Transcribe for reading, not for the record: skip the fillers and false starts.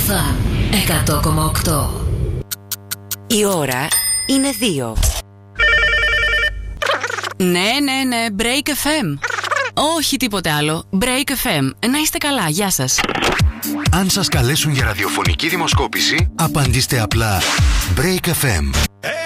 Αλφα 100,8. Η ώρα είναι 2. Ναι, Break FM. Όχι τίποτε άλλο. Break FM. Να είστε καλά, γεια σας. Αν σας καλέσουν για ραδιοφωνική δημοσκόπηση, απαντήστε απλά Break FM.